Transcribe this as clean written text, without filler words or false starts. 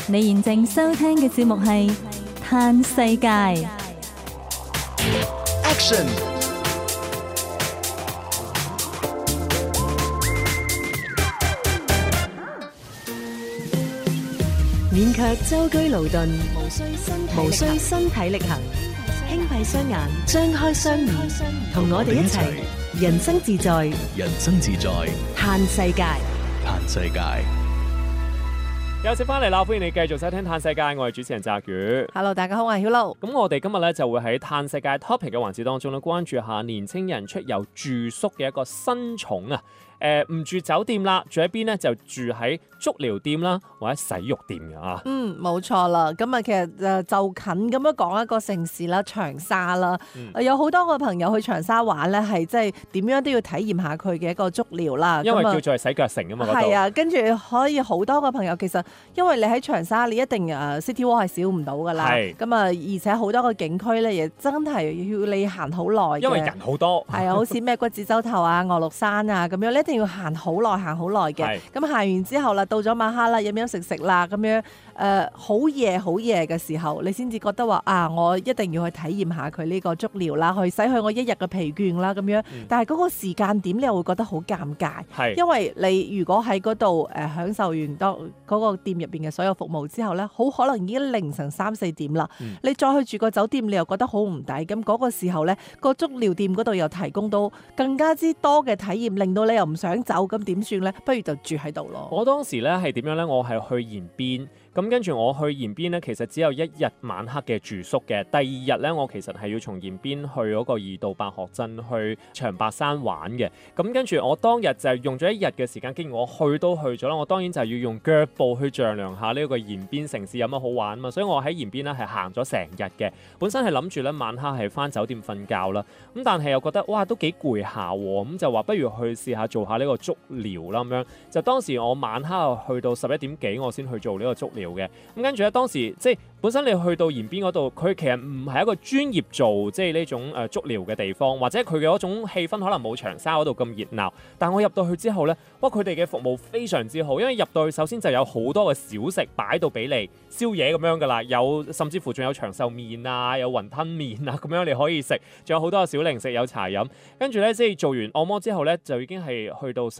你現正收聽嘅節目係嘆世界。 Action！ 勉強舟車勞頓，無需身體力行，輕閉雙眼，張開雙耳，同我哋一齊人生自在， 人生自在， 嘆世界。 嘆世界。 有時翻嚟啦，歡迎你繼續收聽《嘆世界》，我係主持人澤宇。 Hello， 大家好，我係曉露。 咁我哋今日咧就會喺《嘆世界》topic 嘅環節當中咧，關注下年青人出遊住宿嘅一個新寵啊！唔住酒店啦，住喺邊咧就住喺足療店啦，或者洗浴店嘅啊。 冇錯啦。咁啊，其實就近咁樣講一個城市啦，長沙啦。有好多個朋友去長沙玩咧，係即係點樣都要體驗下佢嘅一個足療啦。 因為叫做係洗腳城啊嘛，嗰度。 係啊，跟住可以好多個朋友，其實因為你喺長沙，你一定City Walk 係少唔到噶啦。 係。 咁啊，而且好多個景區咧，亦真係要你行好耐。 因為人好多。係啊，好似咩骨子洲頭啊、岳麓山啊咁樣，你一定要行好耐嘅。咁行完之後啦，到咗晚黑啦，飲飲食食啦，咁樣好夜嘅時候，你先至覺得話啊，我一定要去體驗下佢呢個足療啦，去洗去我一日嘅疲倦啦，咁樣。但係嗰個時間點你又會覺得好尷尬，因為你如果喺嗰度享受完嗰個店入邊嘅所有服務之後咧，好可能已經凌晨3、4點啦。你再去住個酒店，你又覺得好唔抵。咁嗰個時候咧，個足療店嗰度又提供到更加之多嘅體驗，令到你又唔想走，咁點算咧？不如就住喺度咯。 我當時咧係點樣咧？我係去延邊。咁跟住我去延邊咧，其實只有1日晚黑嘅住宿嘅。第2日咧，我其實係要從延邊去嗰個二道白鶴鎮去長白山玩嘅。咁跟住我當日就係用咗1日嘅時間，既然我去都去咗啦，我當然就係要用腳步去丈量下呢個延邊城市有乜好玩啊嘛。所以我喺延邊咧係行咗成日嘅。本身係諗住咧晚黑係返酒店瞓覺啦。咁但係又覺得哇都幾攰下喎，咁就話不如去試下做下呢個足療啦咁樣。就當時我晚黑去到11點幾，我先去做呢個足療嘅。咁跟住咧，當時即係本身你去到延邊嗰度，佢其實唔係一個專業做即係呢種足療嘅地方，或者佢嘅嗰種氣氛可能冇長沙嗰度咁熱鬧。但係我入到去之後咧，哇！佢哋嘅服務非常之好，因為入到去首先就有好多嘅小食擺到俾你宵夜咁樣噶啦，有甚至乎仲有長壽麵啊，有雲吞麵啊咁樣你可以食，仲有好多嘅小零食，有茶飲。跟住咧，即係做完按摩之後咧，就已經係去到